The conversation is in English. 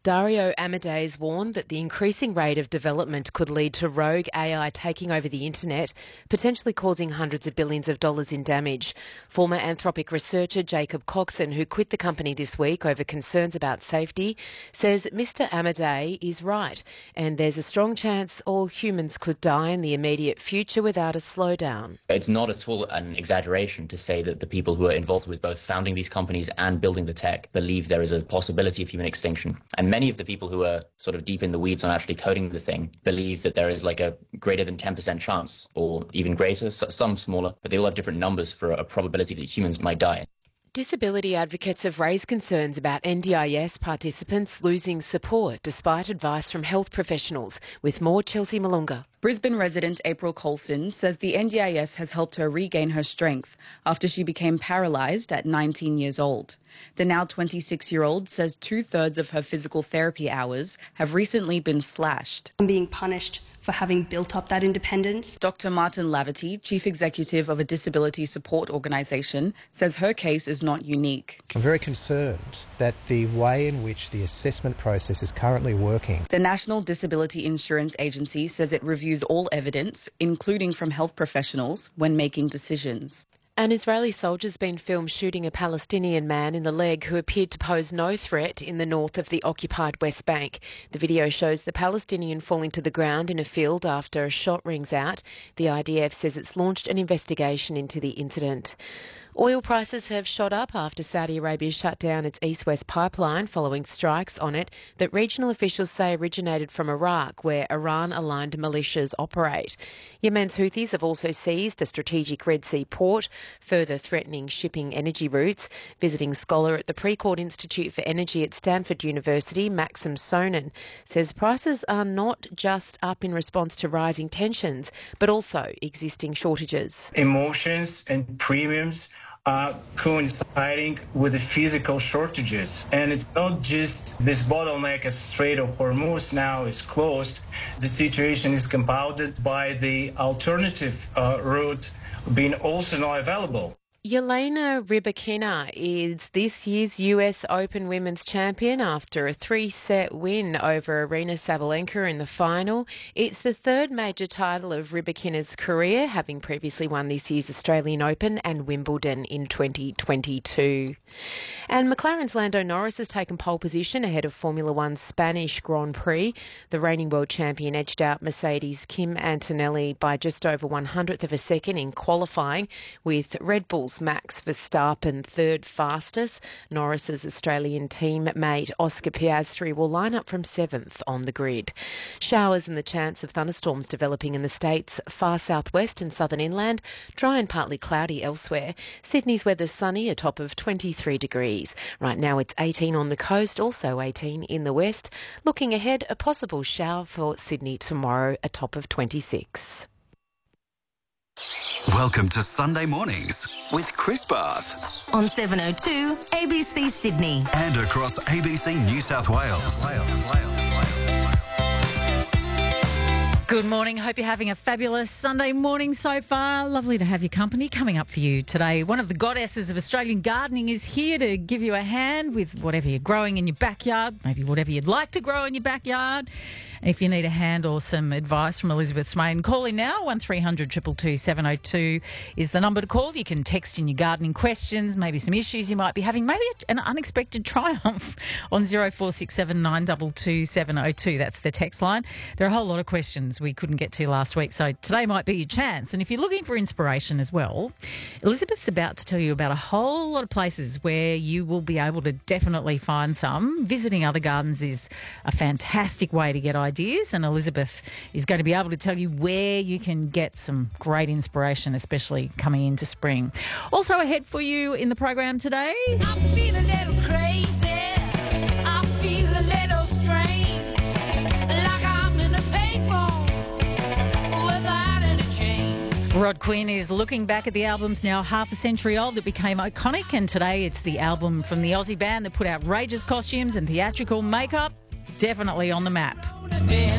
Dario Amadeus warned that the increasing rate of development could lead to rogue AI taking over the internet, potentially causing hundreds of billions of dollars in damage. Former Anthropic researcher Jacob Coxon, who quit the company this week over concerns about safety, says Mr Amadeus is right, and there's a strong chance all humans could die in the immediate future without a slowdown. It's not at all an exaggeration to say that the people who are involved with both founding these companies and building the tech believe there is a possibility of human extinction. And many of the people who are sort of deep in the weeds on actually coding the thing believe that there is like a greater than 10% chance, or even greater, some smaller, but they all have different numbers for a probability that humans might die. Disability advocates have raised concerns about NDIS participants losing support despite advice from health professionals. With more, Chelsea Malunga. Brisbane resident April Colson says the NDIS has helped her regain her strength after she became paralysed at 19 years old. The now 26-year-old says 2/3 of her physical therapy hours have recently been slashed. I'm being punished for having built up that independence. Dr Martin Laverty, Chief Executive of a disability support organisation, says her case is not unique. I'm very concerned that the way in which the assessment process is currently working. The National Disability Insurance Agency says it reviews all evidence, including from health professionals, when making decisions. An Israeli soldier's been filmed shooting a Palestinian man in the leg who appeared to pose no threat in the north of the occupied West Bank. The video shows the Palestinian falling to the ground in a field after a shot rings out. The IDF says it's launched an investigation into the incident. Oil prices have shot up after Saudi Arabia shut down its east-west pipeline following strikes on it that regional officials say originated from Iraq, where Iran-aligned militias operate. Yemen's Houthis have also seized a strategic Red Sea port, further threatening shipping energy routes. Visiting scholar at the Precourt Institute for Energy at Stanford University, Maxim Sonnen, says prices are not just up in response to rising tensions, but also existing shortages. Emotions and premiums are coinciding with the physical shortages. And it's not just this bottleneck as Strait of Hormuz now is closed. The situation is compounded by the alternative route being also not available. Yelena Rybakina is this year's US Open Women's Champion after a 3-set win over Aryna Sabalenka in the final. It's the third major title of Rybakina's career, having previously won this year's Australian Open and Wimbledon in 2022. And McLaren's Lando Norris has taken pole position ahead of Formula One's Spanish Grand Prix. The reigning world champion edged out Mercedes' Kim Antonelli by just over 100th of a second in qualifying, with Red Bull's Max Verstappen third fastest. Norris's Australian teammate Oscar Piastri will line up from 7th on the grid. Showers and the chance of thunderstorms developing in the state's far southwest and southern inland. Dry and partly cloudy elsewhere. Sydney's weather sunny, a top of 23 degrees. Right now it's 18 on the coast, also 18 in the west. Looking ahead, a possible shower for Sydney tomorrow, a top of 26. Welcome to Sunday Mornings with Chris Bath. On 702 ABC Sydney. And across ABC New South Wales. Good morning. Hope you're having a fabulous Sunday morning so far. Lovely to have your company. Coming up for you today, one of the goddesses of Australian gardening is here to give you a hand with whatever you're growing in your backyard, maybe whatever you'd like to grow in your backyard. And if you need a hand or some advice from Elizabeth Smain, call in now. 1300 222 702 is the number to call. You can text in your gardening questions, maybe some issues you might be having, maybe an unexpected triumph on 0467 922 702. That's the text line. There are a whole lot of questions we couldn't get to last week, so today might be your chance. And if you're looking for inspiration as well, Elizabeth's about to tell you about a whole lot of places where you will be able to definitely find some. Visiting other gardens is a fantastic way to get ideas, and Elizabeth is going to be able to tell you where you can get some great inspiration, especially coming into spring. Also ahead for you in the program today. I feel a little crazy. I feel a little strange. Like I'm in a payphone without any change. Rod Quinn is looking back at the albums now half a century old that became iconic, and today it's the album from the Aussie band that put outrageous costumes and theatrical makeup. Definitely on the map.